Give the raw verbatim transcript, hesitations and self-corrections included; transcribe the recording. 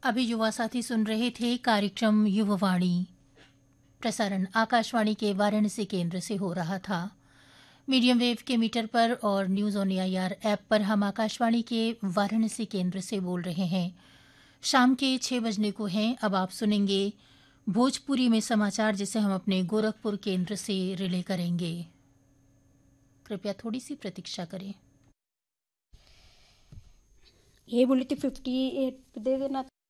अभी युवा साथी सुन रहे थे कार्यक्रम युववाणी। प्रसारण आकाशवाणी के वाराणसी केंद्र से हो रहा था। मीडियम वेव के मीटर पर और न्यूज ऑन एआईआर ऐप पर हम आकाशवाणी के वाराणसी केंद्र से बोल रहे हैं। शाम के छह बजने को हैं। अब आप सुनेंगे भोजपुरी में समाचार, जिसे हम अपने गोरखपुर केंद्र से रिले करेंगे। कृपया थोड़ी सी प्रतीक्षा करें। ये बोली थी फिफ्टी एट दे देना।